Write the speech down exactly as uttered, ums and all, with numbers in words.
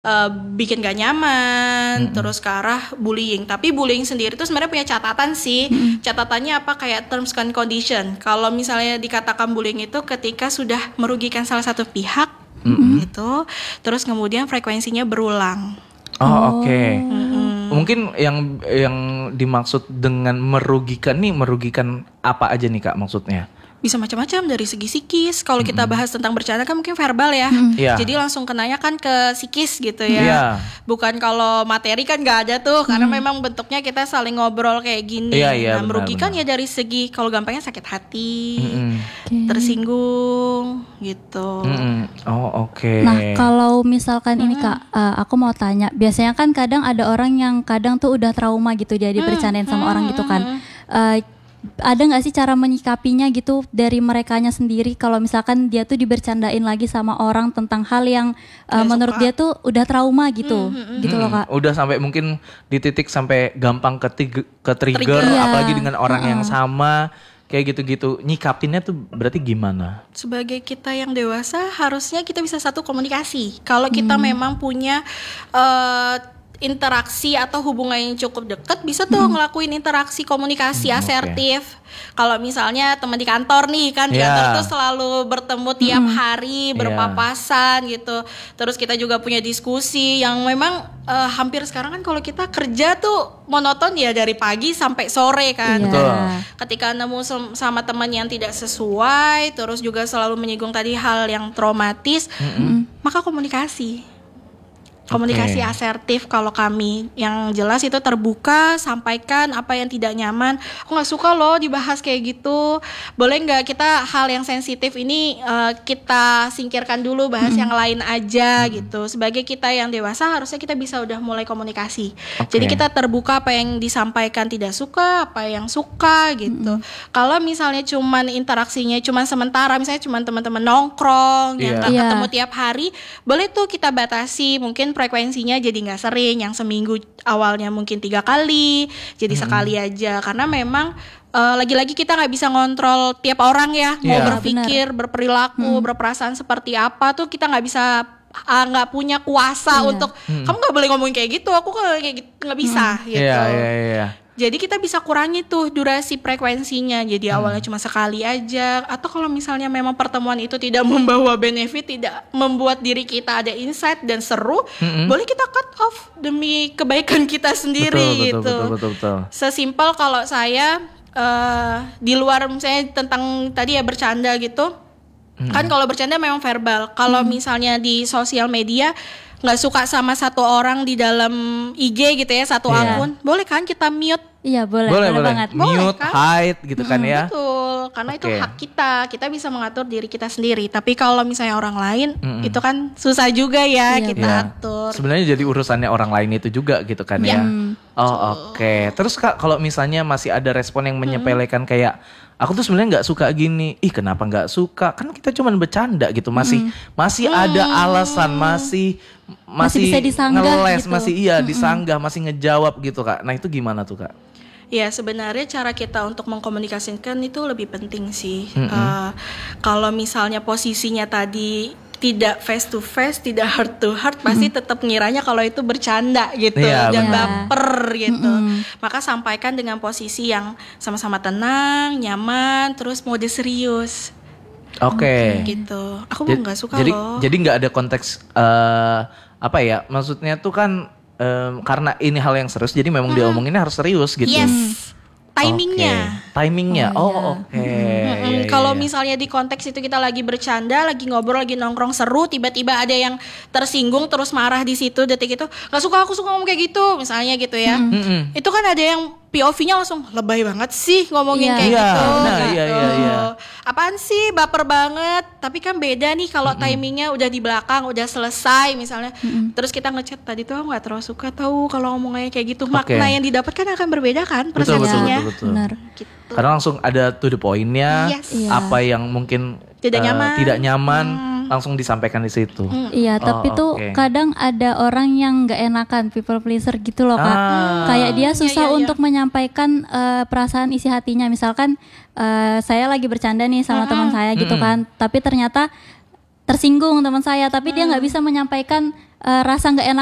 Uh, bikin gak nyaman, Mm-mm. terus ke arah bullying. Tapi bullying sendiri itu sebenarnya punya catatan sih. Mm-mm. Catatannya apa, kayak terms and condition. Kalau misalnya dikatakan bullying itu ketika sudah merugikan salah satu pihak, mm-hmm. gitu, terus kemudian frekuensinya berulang. Oh, oh. oke. Okay. Mm-hmm. Mungkin yang yang dimaksud dengan merugikan nih, merugikan apa aja nih Kak maksudnya? Bisa macam-macam, dari segi psikis. Kalau kita bahas tentang bercanda kan mungkin verbal ya. Mm. Yeah. Jadi langsung kenanya kan ke psikis gitu ya. Yeah. Bukan kalau materi kan gak ada tuh, karena mm. memang bentuknya kita saling ngobrol kayak gini. Yeah, yeah, nah, merugikan benar. ya dari segi, kalau gampangnya sakit hati, mm-hmm. okay. tersinggung gitu. Mm-hmm. Oh oke. Okay. Nah kalau misalkan mm-hmm. ini Kak, uh, aku mau tanya. Biasanya kan kadang ada orang yang kadang tuh udah trauma gitu, jadi mm-hmm. bercandain sama mm-hmm. orang gitu kan. Uh, Ada nggak sih cara menyikapinya gitu dari merekanya sendiri kalau misalkan dia tuh dibercandain lagi sama orang tentang hal yang uh, menurut dia tuh udah trauma gitu, hmm, hmm, gitu hmm. loh Kak. Udah sampai mungkin di titik sampai gampang ke, tig- ke trigger, trigger. Apalagi dengan orang hmm. yang sama kayak gitu-gitu. Nyikapinnya tuh berarti gimana? Sebagai kita yang dewasa harusnya kita bisa satu komunikasi. Kalau kita hmm. memang punya uh, interaksi atau hubungan yang cukup dekat, bisa tuh hmm. ngelakuin interaksi komunikasi hmm, asertif. Okay. Kalau misalnya teman di kantor nih kan, di yeah. kantor tuh selalu bertemu tiap hmm. hari, berpapasan yeah. gitu. Terus kita juga punya diskusi yang memang uh, hampir sekarang kan kalau kita kerja tuh monoton ya dari pagi sampai sore kan. Yeah. Betul. Ketika nemu sama teman yang tidak sesuai, terus juga selalu menyinggung tadi hal yang traumatis, mm-hmm. maka komunikasi. Komunikasi okay. asertif kalau kami, yang jelas itu terbuka, sampaikan apa yang tidak nyaman. Aku nggak suka loh dibahas kayak gitu. Boleh nggak kita hal yang sensitif ini uh, kita singkirkan dulu, bahas mm-hmm. yang lain aja mm-hmm. gitu. Sebagai kita yang dewasa harusnya kita bisa udah mulai komunikasi. Okay. Jadi kita terbuka apa yang disampaikan tidak suka, apa yang suka gitu. Mm-hmm. Kalau misalnya cuman interaksinya cuman sementara, misalnya cuman teman-teman nongkrong yeah. yang nggak yeah. ketemu tiap hari, boleh tuh kita batasi mungkin frekuensinya jadi nggak sering, yang seminggu awalnya mungkin tiga kali jadi hmm. sekali aja, karena memang uh, lagi-lagi kita nggak bisa ngontrol tiap orang ya, yeah. mau berpikir, benar. berperilaku, hmm. berperasaan seperti apa tuh kita nggak bisa, nggak uh, punya kuasa yeah. untuk hmm. kamu nggak boleh ngomong kayak gitu, aku kayak gitu nggak bisa hmm. gitu. Yeah, yeah, yeah. Jadi kita bisa kurangi tuh durasi frekuensinya. Jadi hmm. awalnya cuma sekali aja. Atau kalau misalnya memang pertemuan itu tidak membawa benefit, tidak membuat diri kita ada insight dan seru, hmm. boleh kita cut off demi kebaikan kita sendiri. Betul, gitu. Betul, betul, betul, betul. Sesimpel kalau saya uh, di luar misalnya tentang tadi ya bercanda gitu. Hmm. Kan kalau bercanda memang verbal. Kalau hmm. misalnya di sosial media nggak suka sama satu orang di dalam I G gitu ya, satu yeah. akun, boleh kan kita mute? Iya boleh, boleh, boleh, boleh banget. Mute, kan? hide gitu kan hmm, ya. Betul, karena okay. itu hak kita, kita bisa mengatur diri kita sendiri. Tapi kalau misalnya orang lain, mm-mm. itu kan susah juga ya iya, kita iya. atur. Sebenarnya jadi urusannya orang lain itu juga gitu kan ya. ya. Oh oke, okay. Terus Kak kalau misalnya masih ada respon yang menyepelekan hmm. kayak aku tuh sebenarnya nggak suka gini, ih kenapa nggak suka? Kan kita cuma bercanda gitu, masih hmm. masih hmm. ada alasan, masih masih, masih bisa disanggah ngeles, gitu. masih iya hmm. disanggah, masih ngejawab gitu Kak. Nah itu gimana tuh Kak? Ya sebenarnya cara kita untuk mengkomunikasikan itu lebih penting sih. Mm-hmm. Uh, kalau misalnya posisinya tadi tidak face to face, tidak heart to heart, pasti mm-hmm. tetap ngiranya kalau itu bercanda gitu yeah, dan benar. baper gitu. Mm-hmm. Maka sampaikan dengan posisi yang sama-sama tenang, nyaman, terus mode serius. Oke. Okay. Gitu. Aku mau nggak suka jadi, loh. Jadi nggak ada konteks uh, apa ya? Maksudnya tuh kan um, karena ini hal yang serius, jadi memang hmm. diomonginnya harus serius gitu. Yes. Timingnya, okay. timingnya, oh, oh oke. Okay. Hmm. Hmm. Yeah, Kalau yeah. misalnya di konteks itu kita lagi bercanda, lagi ngobrol, lagi nongkrong seru, tiba-tiba ada yang tersinggung terus marah di situ detik itu, nggak suka aku suka ngomong kayak gitu, misalnya gitu ya. Hmm. Itu kan ada yang P O V-nya langsung lebay banget sih ngomongin yeah. kayak yeah. gitu. Nah, gitu. iya iya iya. Apaan sih baper banget? Tapi kan beda nih kalau mm-hmm. timingnya udah di belakang, udah selesai misalnya. Mm-hmm. Terus kita ngechat tadi tuh aku nggak terlalu suka tahu kalau ngomongnya kayak gitu. Okay. Makna yang didapatkan akan berbeda kan persepsinya. Betul, betul, betul, betul. Benar. Gitu. Karena langsung ada to the point-nya, yes. apa yang mungkin tidak uh, nyaman, tidak nyaman. Hmm. langsung disampaikan di situ. Mm. Iya, oh, tapi tuh okay. kadang ada orang yang nggak enakan, people pleaser gitu loh Kak. Ah. Kayak dia susah yeah, yeah, untuk yeah. menyampaikan uh, perasaan isi hatinya. Misalkan uh, saya lagi bercanda nih sama mm-hmm. teman saya gitu mm-hmm. kan, tapi ternyata tersinggung teman saya, tapi mm. dia nggak bisa menyampaikan uh, rasa nggak enak